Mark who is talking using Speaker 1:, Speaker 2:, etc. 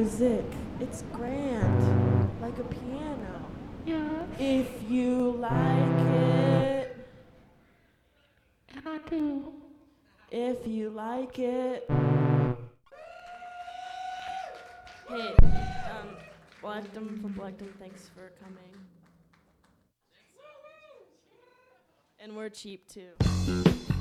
Speaker 1: music. It's grand, like a piano.
Speaker 2: Yeah,
Speaker 1: If you like it,
Speaker 2: and I do.
Speaker 1: if you like it. Hey, Blackdom from Blackdom, thanks for coming. And we're cheap too.